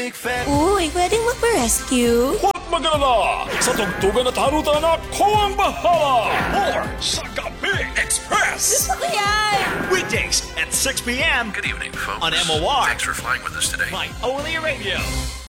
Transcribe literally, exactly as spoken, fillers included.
Uy, pwedeng magpa-rescue? Huwag mag-alala! Sa tugtugan at harutan na ako ang bahala! More sa Gabi Express! Gusto ko yan! Weekdays at six p.m. Good evening, folks. On M O R. Thanks for flying with us today. My only radio.